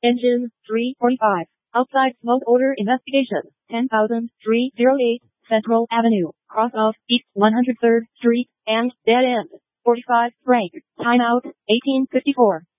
Engine 345. Outside smoke odor investigation. 10,308 Central Avenue. Cross of East 103rd Street and dead end. 45 break. Timeout 1854.